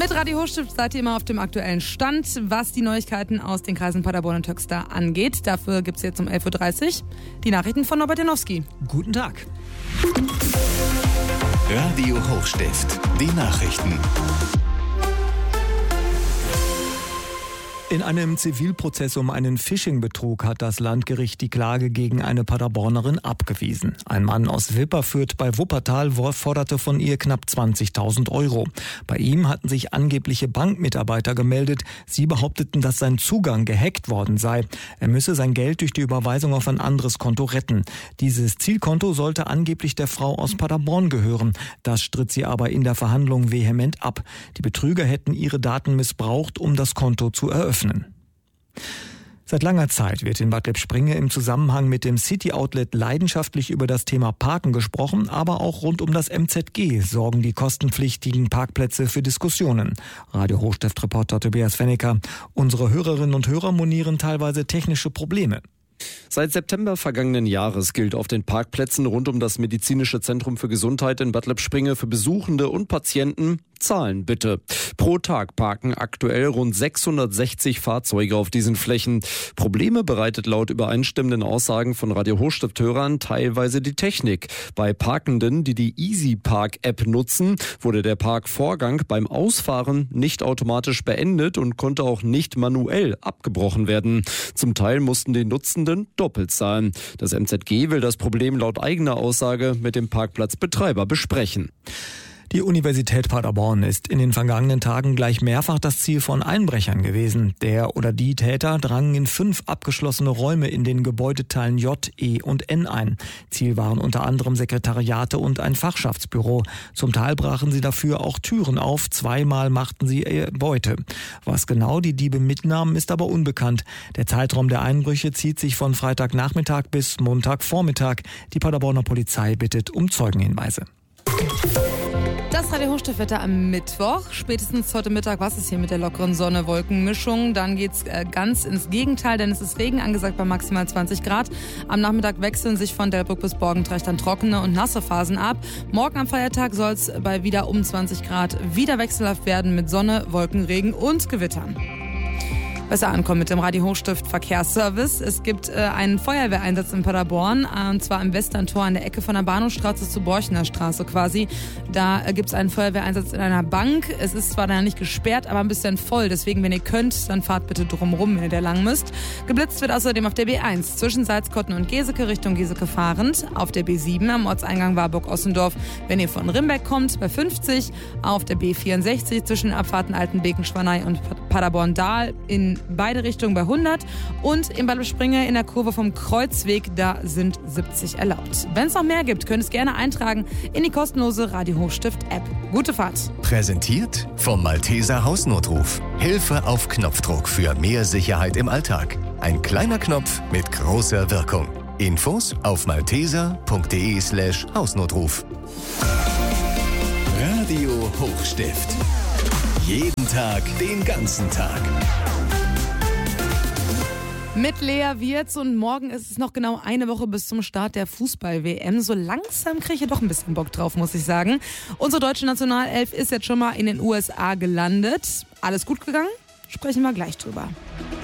Mit Radio Hochstift seid ihr immer auf dem aktuellen Stand, was die Neuigkeiten aus den Kreisen Paderborn und Höxter angeht. Dafür gibt es jetzt um 11.30 Uhr die Nachrichten von Norbert Janowski. Guten Tag. Radio Hochstift, die Nachrichten. In einem Zivilprozess um einen Phishing-Betrug hat das Landgericht die Klage gegen eine Paderbornerin abgewiesen. Ein Mann aus Wipperfürth bei Wuppertal forderte von ihr knapp 20.000 Euro. Bei ihm hatten sich angebliche Bankmitarbeiter gemeldet. Sie behaupteten, dass sein Zugang gehackt worden sei. Er müsse sein Geld durch die Überweisung auf ein anderes Konto retten. Dieses Zielkonto sollte angeblich der Frau aus Paderborn gehören. Das stritt sie aber in der Verhandlung vehement ab. Die Betrüger hätten ihre Daten missbraucht, um das Konto zu eröffnen. Seit langer Zeit wird in Bad Lippspringe im Zusammenhang mit dem City Outlet leidenschaftlich über das Thema Parken gesprochen, aber auch rund um das MZG sorgen die kostenpflichtigen Parkplätze für Diskussionen. Radio Hochstift-Reporter Tobias Fennecker. Unsere Hörerinnen und Hörer monieren teilweise technische Probleme. Seit September vergangenen Jahres gilt auf den Parkplätzen rund um das Medizinische Zentrum für Gesundheit in Bad Lippspringe für Besuchende und Patienten: Zahlen bitte. Pro Tag parken aktuell rund 660 Fahrzeuge auf diesen Flächen. Probleme bereitet laut übereinstimmenden Aussagen von Radio Hochstift-Hörern teilweise die Technik. Bei Parkenden, die die Easy Park App nutzen, wurde der Parkvorgang beim Ausfahren nicht automatisch beendet und konnte auch nicht manuell abgebrochen werden. Zum Teil mussten die Nutzenden doppelt zahlen. Das MZG will das Problem laut eigener Aussage mit dem Parkplatzbetreiber besprechen. Die Universität Paderborn ist in den vergangenen Tagen gleich mehrfach das Ziel von Einbrechern gewesen. Der oder die Täter drangen in 5 abgeschlossene Räume in den Gebäudeteilen J, E und N ein. Ziel waren unter anderem Sekretariate und ein Fachschaftsbüro. Zum Teil brachen sie dafür auch Türen auf, 2-mal machten sie ihr Beute. Was genau die Diebe mitnahmen, ist aber unbekannt. Der Zeitraum der Einbrüche zieht sich von Freitagnachmittag bis Montagvormittag. Die Paderborner Polizei bittet um Zeugenhinweise. Das Radio Hochstiftwetter am Mittwoch. Spätestens heute Mittag war es hier mit der lockeren Sonne-Wolken-Mischung. Dann geht's ganz ins Gegenteil, denn es ist Regen angesagt bei maximal 20 Grad. Am Nachmittag wechseln sich von Delbrück bis Borgentreich dann trockene und nasse Phasen ab. Morgen am Feiertag soll es bei wieder um 20 Grad wieder wechselhaft werden mit Sonne, Wolken, Regen und Gewittern. Besser ankommen mit dem Radio Hochstift Verkehrsservice. Es gibt einen Feuerwehreinsatz in Paderborn, und zwar im Westerntor an der Ecke von der Bahnhofstraße zur Borchener Straße quasi. Da gibt es einen Feuerwehreinsatz in einer Bank. Es ist zwar da nicht gesperrt, aber ein bisschen voll. Deswegen, wenn ihr könnt, dann fahrt bitte drumrum, wenn ihr da lang müsst. Geblitzt wird außerdem auf der B1 zwischen Salzkotten und Geseke Richtung Geseke fahrend. Auf der B7 am Ortseingang Warburg-Ossendorf, wenn ihr von Rimbeck kommt, bei 50. Auf der B64 zwischen Abfahrten Altenbeken, Schwanei und Paderborn-Dahl in beide Richtungen bei 100 und in Bad Lippspringe in der Kurve vom Kreuzweg, da sind 70 erlaubt. Wenn es noch mehr gibt, könnt ihr es gerne eintragen in die kostenlose Radio Hochstift App. Gute Fahrt. Präsentiert vom Malteser Hausnotruf. Hilfe auf Knopfdruck für mehr Sicherheit im Alltag. Ein kleiner Knopf mit großer Wirkung. Infos auf malteser.de/Hausnotruf. Radio Hochstift. Jeden Tag, den ganzen Tag. Mit Lea Wirtz, und morgen ist es noch genau eine Woche bis zum Start der Fußball-WM. So langsam kriege ich ja doch ein bisschen Bock drauf, muss ich sagen. Unsere deutsche Nationalelf ist jetzt schon mal in den USA gelandet. Alles gut gegangen? Sprechen wir gleich drüber.